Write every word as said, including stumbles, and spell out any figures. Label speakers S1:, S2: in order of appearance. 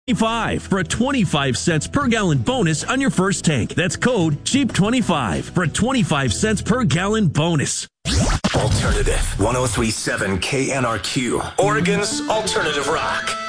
S1: twenty-five for a twenty-five cents per gallon bonus on your first tank. That's code cheap twenty-five for a twenty-five cents per gallon bonus.
S2: Alternative one oh three point seven K N R Q, Oregon's alternative rock.